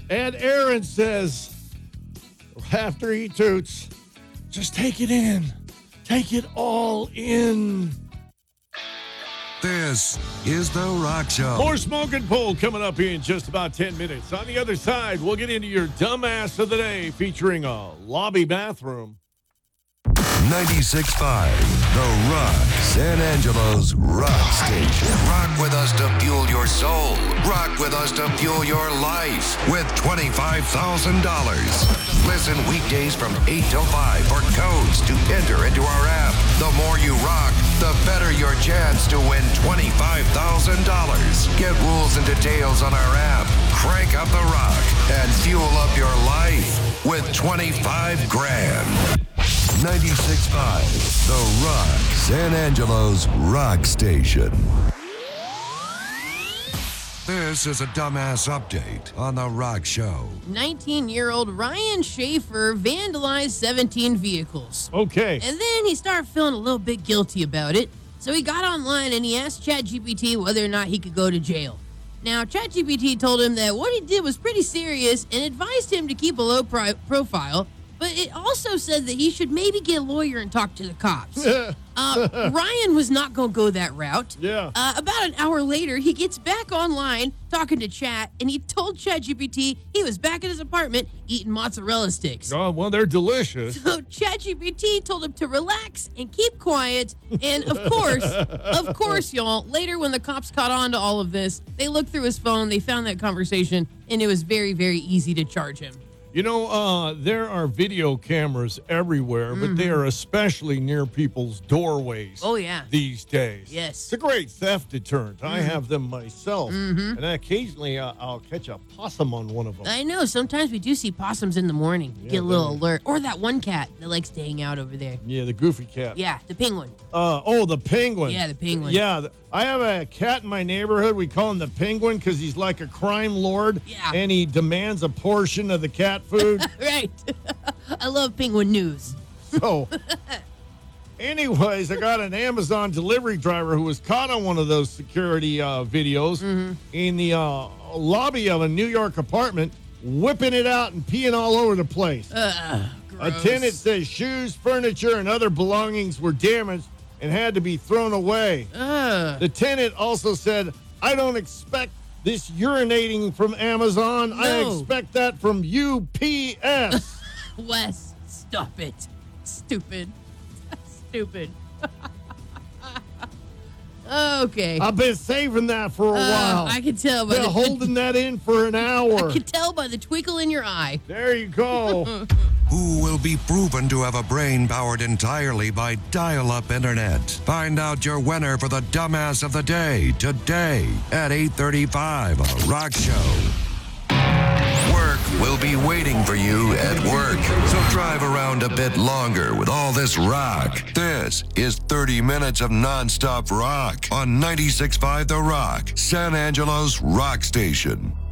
And Aaron says, after he toots, just take it in. Take it all in. This is The Rock Show. More Smoke and Pull coming up in just about 10 minutes. On the other side, we'll get into your dumbass of the day featuring a lobby bathroom. 96.5, The Rock, San Angelo's rock station. Rock with us to fuel your soul. Rock with us to fuel your life with $25,000. Listen weekdays from 8 till 5 for codes to enter into our app. The more you rock, the better your chance to win $25,000. Get rules and details on our app. Crank up the rock and fuel up your life with 25 grand. 96.5, The Rock, San Angelo's rock station. This is a dumbass update on The Rock Show. 19-year-old Ryan Schaefer vandalized 17 vehicles. Okay. And then he started feeling a little bit guilty about it. So he got online and he asked ChatGPT whether or not he could go to jail. Now, ChatGPT told him that what he did was pretty serious and advised him to keep a low profile. But it also said that he should maybe get a lawyer and talk to the cops. Ryan was not going to go that route. Yeah. About an hour later, he gets back online talking to Chat, and he told ChatGPT he was back at his apartment eating mozzarella sticks. Oh, well, they're delicious. So ChatGPT told him to relax and keep quiet. And of course, y'all, later when the cops caught on to all of this, they looked through his phone, they found that conversation, and it was very, very easy to charge him. You know, there are video cameras everywhere, but they are especially near people's doorways. Oh, yeah. These days. Yes. It's a great theft deterrent. I have them myself. And occasionally I'll catch a possum on one of them. I know. Sometimes we do see possums in the morning. Get a little alert. Or that one cat that likes to hang out over there. Yeah, the goofy cat. Yeah, the penguin. The penguin. Yeah, the penguin. Yeah, I have a cat in my neighborhood. We call him the penguin because he's like a crime lord. Yeah. And he demands a portion of the cat food. Right. I love penguin news. So, anyways, I got an Amazon delivery driver who was caught on one of those security videos in the lobby of a New York apartment, whipping it out and peeing all over the place. A tenant says shoes, furniture, and other belongings were damaged and had to be thrown away. The tenant also said, I don't expect this urinating from Amazon. No. I expect that from UPS. Wes, stop it. Stupid. Stupid. Okay. I've been saving that for a while. I can tell by Been holding that in for an hour. I can tell by the twinkle in your eye. There you go. Who will be proven to have a brain powered entirely by dial-up internet? Find out your winner for the dumbass of the day today at 8:35 on Rock Show. Work will be waiting for you at work, so drive around a bit longer with all this rock. This is 30 minutes of nonstop rock on 96.5 The Rock, San Angelo's rock station.